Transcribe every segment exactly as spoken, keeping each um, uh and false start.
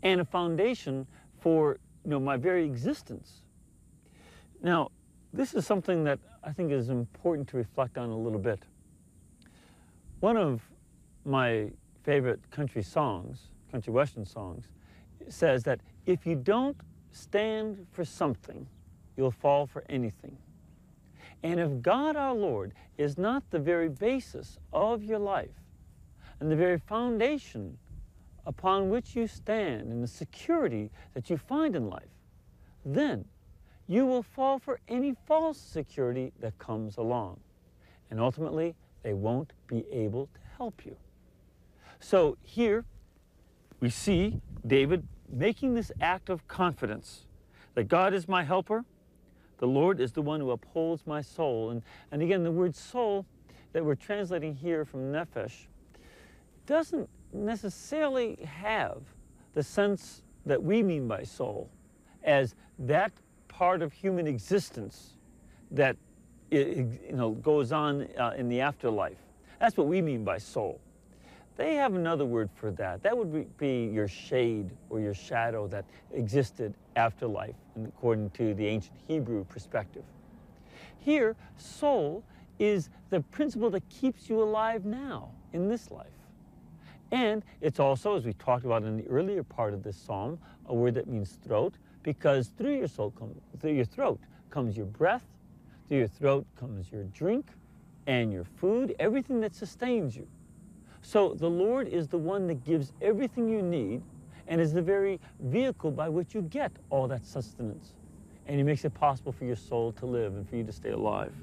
and a foundation for, you know, my very existence. Now, this is something that I think is important to reflect on a little bit. One of my favorite country songs, country western songs, says that if you don't stand for something, you'll fall for anything. And if God our Lord is not the very basis of your life and the very foundation upon which you stand and the security that you find in life, then you will fall for any false security that comes along. And ultimately, they won't be able to help you. So here we see David making this act of confidence that God is my helper. The Lord is the one who upholds my soul. And, and again, the word soul that we're translating here from nephesh doesn't necessarily have the sense that we mean by soul as that part of human existence that it, you know, goes on uh, in the afterlife. That's what we mean by soul. They have another word for that. That would be your shade or your shadow that existed after life, according to the ancient Hebrew perspective. Here, soul is the principle that keeps you alive now, in this life. And it's also, as we talked about in the earlier part of this psalm, a word that means throat, because through your soul, come, through your throat comes your breath, through your throat comes your drink and your food, everything that sustains you. So the Lord is the one that gives everything you need and is the very vehicle by which you get all that sustenance. And He makes it possible for your soul to live and for you to stay alive.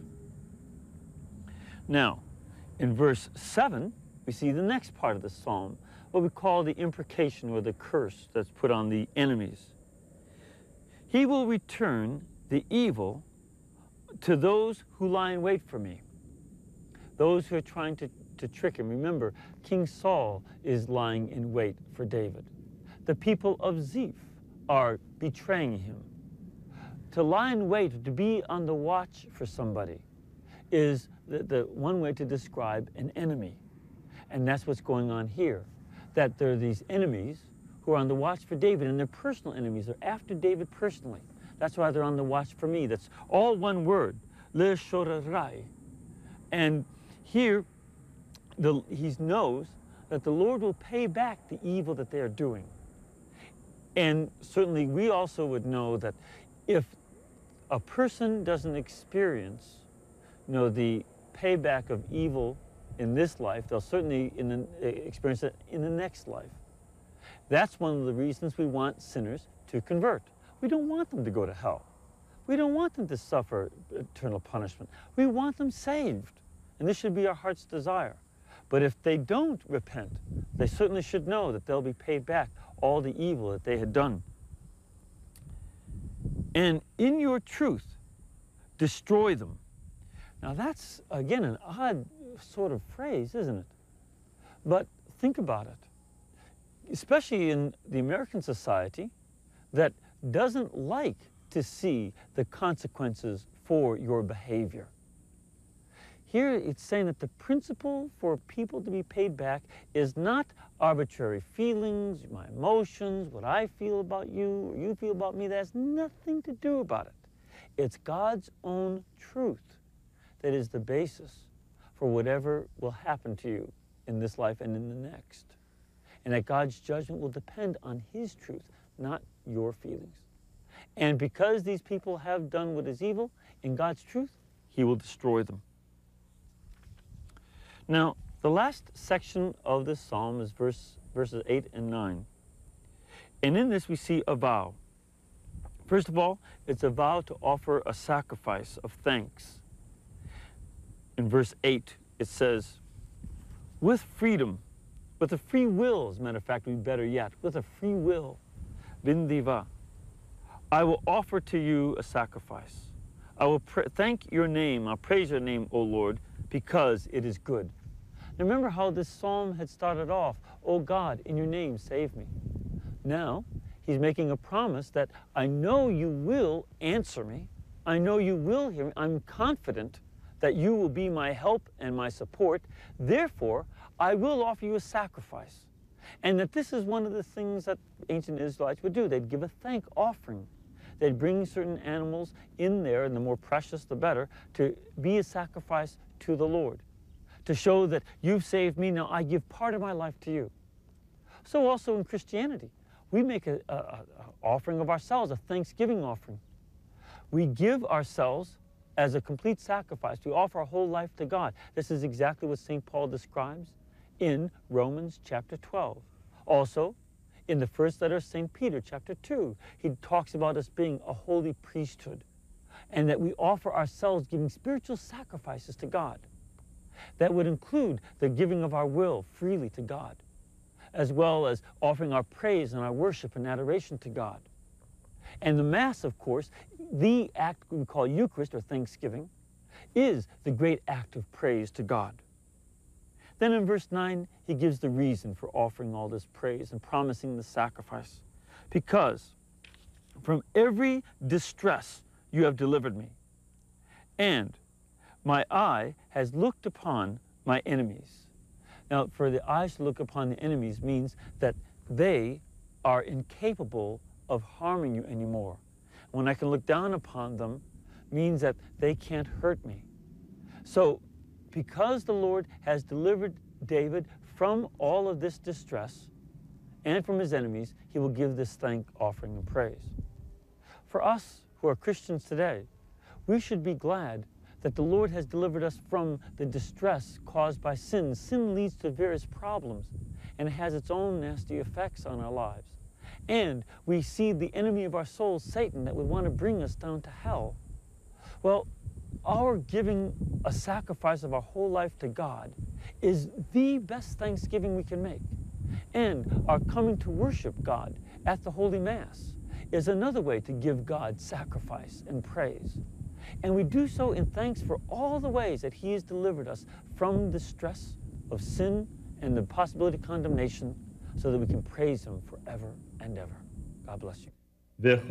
Now, in verse seven, we see the next part of the psalm, what we call the imprecation or the curse that's put on the enemies. He will return the evil to those who lie in wait for me, those who are trying to, to trick him. Remember, King Saul is lying in wait for David. The people of Ziph are betraying him. To lie in wait, to be on the watch for somebody, is the, the one way to describe an enemy. And that's what's going on here, that there are these enemies who are on the watch for David, and they're personal enemies. They're after David personally. That's why they're on the watch for me. That's all one word, le shorarai. And here, the, he knows that the Lord will pay back the evil that they are doing. And certainly we also would know that if a person doesn't experience, you know, the payback of evil in this life, they'll certainly in the, experience it in the next life. That's one of the reasons we want sinners to convert. We don't want them to go to hell. We don't want them to suffer eternal punishment. We want them saved. And this should be our heart's desire. But if they don't repent, they certainly should know that they'll be paid back all the evil that they had done. And in your truth, destroy them. Now that's, again, an odd sort of phrase, isn't it? But think about it. Especially in the American society that doesn't like to see the consequences for your behavior. Here it's saying that the principle for people to be paid back is not arbitrary feelings, my emotions, what I feel about you, or you feel about me. That has nothing to do about it. It's God's own truth that is the basis for whatever will happen to you in this life and in the next. And that God's judgment will depend on His truth, not your feelings. And because these people have done what is evil, in God's truth, He will destroy them. Now, the last section of this psalm is verse, verses eight and nine. And in this we see a vow. First of all, it's a vow to offer a sacrifice of thanks. In verse eight, it says, with freedom, with a free will, as a matter of fact, would be better yet, with a free will, bindiva, I will offer to you a sacrifice. I will thank your name, I'll praise your name, O Lord, because it is good. Now remember how this psalm had started off, O God, in your name, save me. Now, he's making a promise that I know you will answer me. I know you will hear me. I'm confident that you will be my help and my support. Therefore, I will offer you a sacrifice. And that this is one of the things that ancient Israelites would do. They'd give a thank offering. They'd bring certain animals in there, and the more precious the better, to be a sacrifice to the Lord, to show that you've saved me, now I give part of my life to you. So also in Christianity, we make an offering of ourselves, a thanksgiving offering. We give ourselves as a complete sacrifice. We offer our whole life to God. This is exactly what Saint Paul describes in Romans chapter twelve. Also, in the first letter of Saint Peter, chapter two, he talks about us being a holy priesthood, and that we offer ourselves giving spiritual sacrifices to God. That would include the giving of our will freely to God, as well as offering our praise and our worship and adoration to God. And the Mass, of course, the act we call Eucharist or Thanksgiving, is the great act of praise to God. Then in verse nine, he gives the reason for offering all this praise and promising the sacrifice. Because from every distress you have delivered me, and my eye has looked upon my enemies. Now, for the eyes to look upon the enemies means that they are incapable of harming you anymore. When I can look down upon them, means that they can't hurt me. So, because the Lord has delivered David from all of this distress and from his enemies, he will give this thank offering and praise. For us who are Christians today, we should be glad that the Lord has delivered us from the distress caused by sin. Sin leads to various problems, and it has its own nasty effects on our lives. And we see the enemy of our souls, Satan, that would want to bring us down to hell. Well, our giving a sacrifice of our whole life to God is the best thanksgiving we can make. And our coming to worship God at the Holy Mass is another way to give God sacrifice and praise. And we do so in thanks for all the ways that he has delivered us from the stress of sin and the possibility of condemnation, so that we can praise him forever and ever. God bless you.